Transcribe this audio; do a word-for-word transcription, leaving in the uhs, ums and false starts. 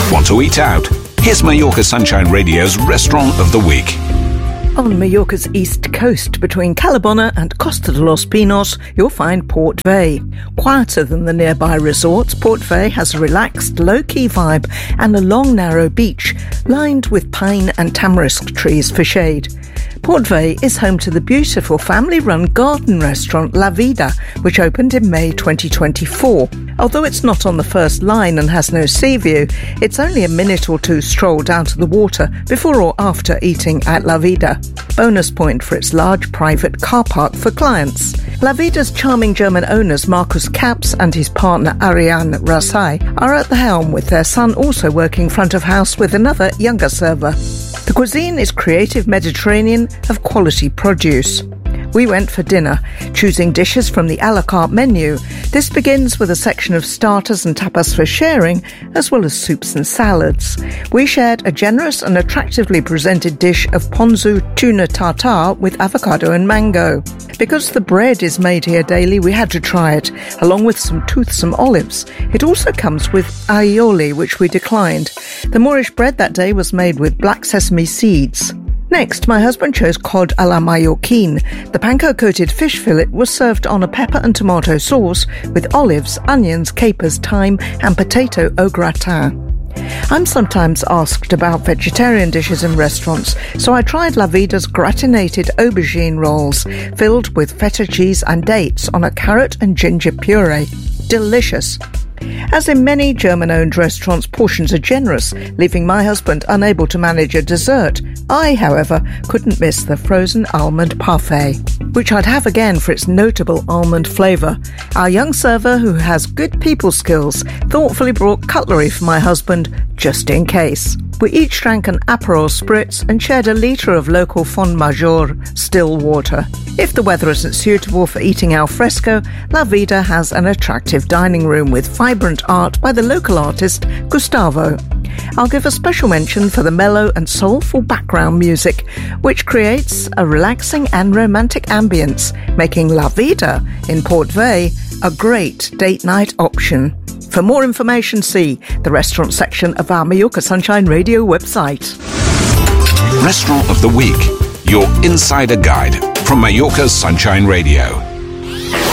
Want to eat out? Here's Mallorca Sunshine Radio's Restaurant of the Week. On Mallorca's east coast, between Calabona and Costa de los Pinos, you'll find Port Vey. Quieter than the nearby resorts, Port Vey has a relaxed, low-key vibe and a long, narrow beach, lined with pine and tamarisk trees for shade. Port Vey is home to the beautiful family-run garden restaurant La Vida, which opened in May twenty twenty-four. Although it's not on the first line and has no sea view, it's only a minute or two stroll down to the water before or after eating at La Vida. Bonus point for its large private car park for clients. La Vida's charming German owners Markus Kaps and his partner Ariane Rasai are at the helm, with their son also working front of house with another younger server. The cuisine is creative Mediterranean of quality produce. We went for dinner, choosing dishes from the a la carte menu. This begins with a section of starters and tapas for sharing, as well as soups and salads. We shared a generous and attractively presented dish of ponzu tuna tartare with avocado and mango. Because the bread is made here daily, we had to try it, along with some toothsome olives. It also comes with aioli, which we declined. The Moorish bread that day was made with black sesame seeds. Next, my husband chose cod à la Mallorquine. The panko-coated fish fillet was served on a pepper and tomato sauce with olives, onions, capers, thyme and potato au gratin. I'm sometimes asked about vegetarian dishes in restaurants, so I tried La Vida's gratinated aubergine rolls, filled with feta cheese and dates on a carrot and ginger puree. Delicious. As in many German-owned restaurants, portions are generous, leaving my husband unable to manage a dessert. I, however, couldn't miss the frozen almond parfait, which I'd have again for its notable almond flavour. Our young server, who has good people skills, thoughtfully brought cutlery for my husband, just in case. We each drank an Aperol Spritz and shared a litre of local Fond Major still water. If the weather isn't suitable for eating al fresco, La Vida has an attractive dining room with vibrant art by the local artist Gustavo. I'll give a special mention for the mellow and soulful background music, which creates a relaxing and romantic ambience, making La Vida in Port Vey a great date night option. For more information, see the restaurant section of our Mallorca Sunshine Radio website. Restaurant of the Week, your insider guide from Mallorca Sunshine Radio.